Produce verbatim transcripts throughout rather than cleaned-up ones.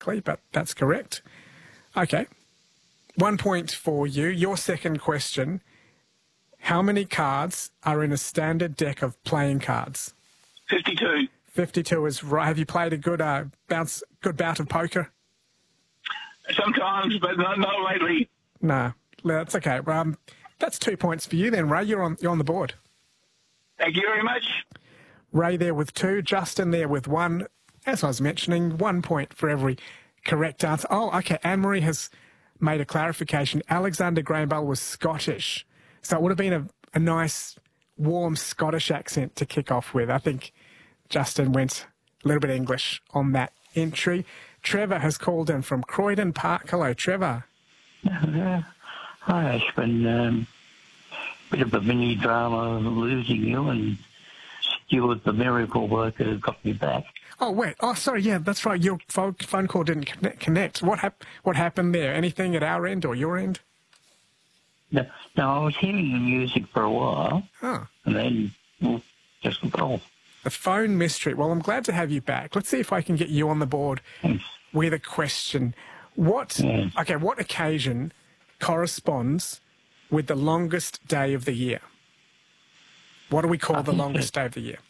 phonetically, but that's correct. Okay. One point for you. Your second question. How many cards are in a standard deck of playing cards? fifty-two. fifty-two is right. Have you played a good uh, bounce, good bout of poker? Sometimes, but not, not lately. No, that's okay. Um, that's two points for you then, Ray. You're on, you're on the board. Thank you very much. Ray there with two, Justin there with one. As I was mentioning, one point for every correct answer. Oh, okay. Anne-Marie has made a clarification. Alexander Graham Bell was Scottish. So it would have been a, a nice, warm Scottish accent to kick off with. I think Justin went a little bit English on that entry. Trevor has called in from Croydon Park. Hello, Trevor. Uh, hi, Ashwin. Um, bit of a mini drama losing you, and Stuart, the miracle worker, got me back. Oh, wait. Oh, sorry. Yeah, that's right. Your phone, phone call didn't connect. connect. What, hap- what happened there? Anything at our end or your end? No, no, I was hearing the music for a while, Oh. and then well, just went off. The phone mystery. Well, I'm glad to have you back. Let's see if I can get you on the board Thanks. with a question. What, Yeah. okay, what occasion corresponds with the longest day of the year? What do we call I the think longest that- day of the year?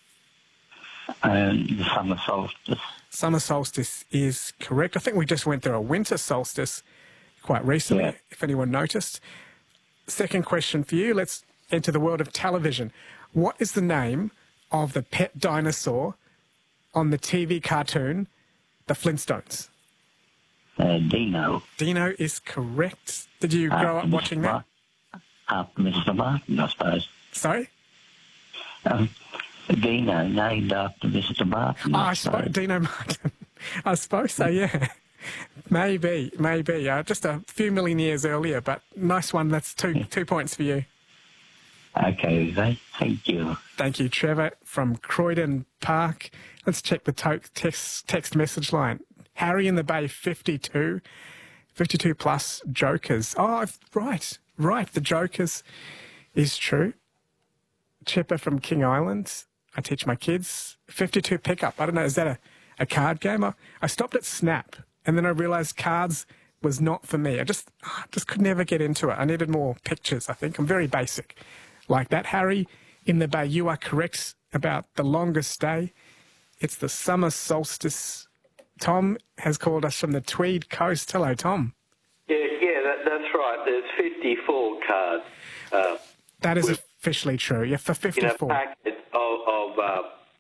Um, the summer solstice. Summer solstice is correct. I think we just went through a winter solstice quite recently, Yeah. if anyone noticed. Second question for you. Let's enter the world of television. What is the name of the pet dinosaur on the T V cartoon, The Flintstones? Uh, Dino. Dino is correct. Did you grow up After watching Mister that? Mar- After Mister Martin, I suppose. Sorry? Um, Dino, named after Mister Martin. Oh, I I suppose suppose. Dino Martin. I suppose so, yeah. Maybe, maybe. Uh, just a few million years earlier, but nice one. That's two two points for you. Okay, Uwe. Thank you. Thank you, Trevor from Croydon Park. Let's check the to- text, text message line. Harry in the Bay, fifty-two. fifty-two plus Jokers. Oh, right, right. The Jokers is true. Chipper from King Island. I teach my kids. fifty-two pickup. I don't know, is that a, a card game? I, I stopped at Snap, and then I realised cards was not for me. I just I just could never get into it. I needed more pictures, I think. I'm very basic like that. Harry in the Bay, you are correct about the longest day. It's the summer solstice. Tom has called us from the Tweed Coast. Hello, Tom. Yeah, yeah, that, that's right. There's fifty-four cards uh, That is With- officially true. Yeah, for in a fifty-four. packet of, of uh,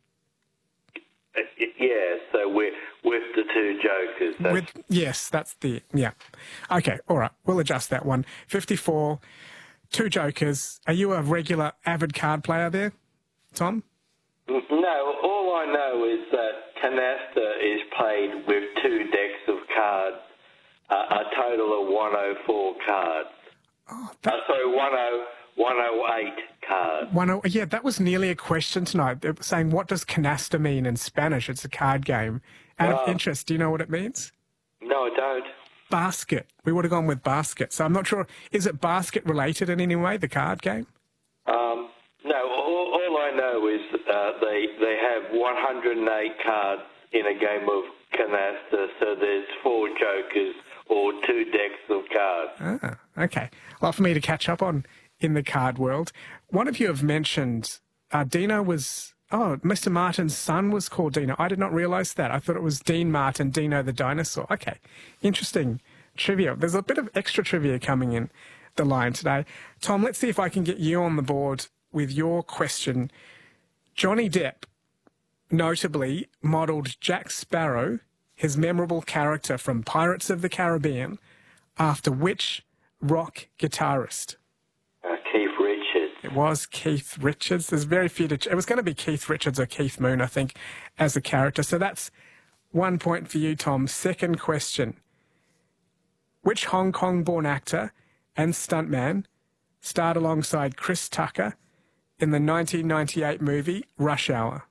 yeah. So with with the two jokers. That's, With, yes, that's the, yeah. Okay, all right, we'll adjust that one. fifty-four, two Jokers. Are you a regular avid card player there, Tom? no, all I know is that canasta is played with two decks of cards, uh, a total of one hundred four cards. Oh, Uh, that, sorry, one hundred eight cards. one, oh, yeah, that was nearly a question tonight. They were saying, what does canasta mean in Spanish? It's a card game. Out of Wow. interest, do you know what it means? No, I don't. Basket. We would have gone with basket. So I'm not sure, is it basket related in any way, the card game? Um, no, all, all I know is uh, they they have one hundred eight cards in a game of canasta, so there's four jokers or two decks of cards. Ah, okay. A lot for me to catch up on in the card world. One of you have mentioned uh, Dino was, oh, Mister Martin's son was called Dino. I did not realise that. I thought it was Dean Martin, Dino the dinosaur. Okay, interesting trivia. There's a bit of extra trivia coming in the line today. Tom, let's see if I can get you on the board with your question. Johnny Depp notably modelled Jack Sparrow, his memorable character from Pirates of the Caribbean, after which rock guitarist? Uh, Keith Richards. It was Keith Richards. There's very few to... It was going to be Keith Richards or Keith Moon, I think, as a character. So that's one point for you, Tom. Second question. Which Hong Kong-born actor and stuntman starred alongside Chris Tucker in the nineteen ninety-eight movie Rush Hour?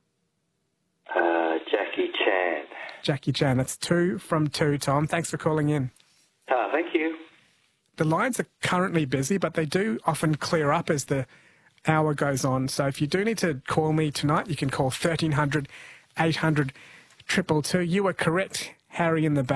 Uh, Jackie Chan. Jackie Chan. That's two from two, Tom. Thanks for calling in. Ah, thank you. The lines are currently busy, but they do often clear up as the hour goes on. So if you do need to call me tonight, you can call thirteen hundred, eight hundred, two two two. You are correct, Harry in the Bay.